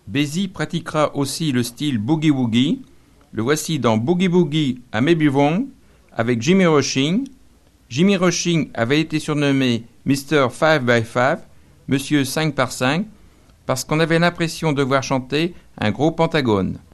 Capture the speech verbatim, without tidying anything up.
Basie pratiquera aussi le style boogie-woogie. Le voici dans Boogie Boogie à Maybe Wrong avec Jimmy Rushing. Jimmy Rushing avait été surnommé mister five by five, Monsieur cinq par cinq, parce qu'on avait l'impression de voir chanter un gros pentagone.